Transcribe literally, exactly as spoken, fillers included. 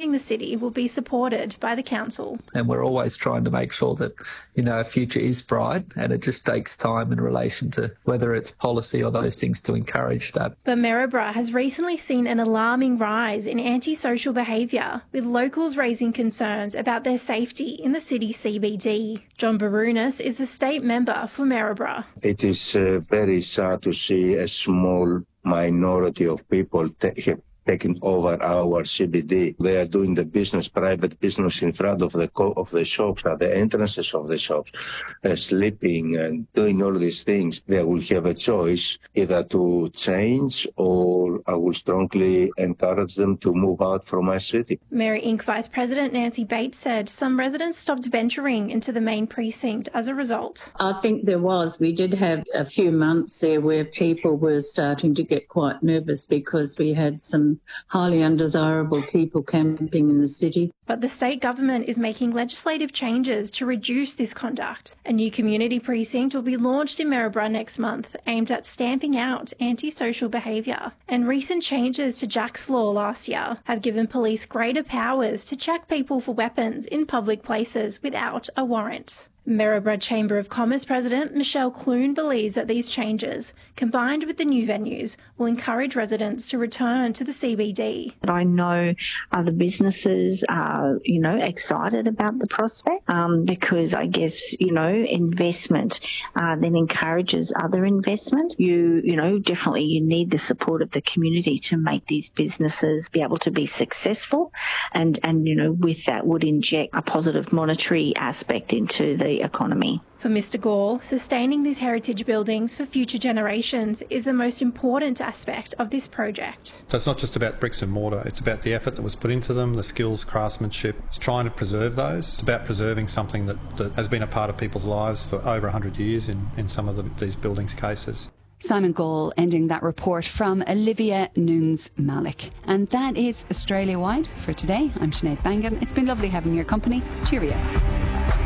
expanding the city will be supported by the council. And we're always trying to make sure that, you know, our future is bright, and it just takes time in relation to whether it's policy or those things to encourage that. But Maryborough has recently seen an alarming rise in antisocial behaviour, with locals raising concerns about their safety in the city C B D. John Barunas is the state member for Maryborough. It is uh, very sad to see a small minority of people t- taking over our C B D. They are doing the business, private business in front of the co- of the shops, at the entrances of the shops, uh, sleeping and doing all these things. They will have a choice either to change, or I will strongly encourage them to move out from my city. Mary Incorporated Vice President Nancy Bates said some residents stopped venturing into the main precinct as a result. I think there was. We did have a few months there where people were starting to get quite nervous because we had some highly undesirable people camping in the city. But the state government is making legislative changes to reduce this conduct. A new community precinct will be launched in Maryborough next month, aimed at stamping out antisocial behaviour. And recent changes to Jack's Law last year have given police greater powers to check people for weapons in public places without a warrant. Maryborough Chamber of Commerce President Michelle Clune believes that these changes, combined with the new venues, will encourage residents to return to the C B D. I know other businesses are, you know, excited about the prospect um, because I guess, you know, investment uh, then encourages other investment. You, you know, definitely you need the support of the community to make these businesses be able to be successful, and, and you know, with that would inject a positive monetary aspect into the economy. For Mister Gall, sustaining these heritage buildings for future generations is the most important aspect of this project. So it's not just about bricks and mortar, it's about the effort that was put into them, the skills, craftsmanship. It's trying to preserve those. It's about preserving something that, that has been a part of people's lives for over one hundred years in, in some of the, these buildings' cases. Simon Gall ending that report from Olivia Nunes-Malik. And that is Australia-wide for today. I'm Sinead Bangan. It's been lovely having your company. Cheerio.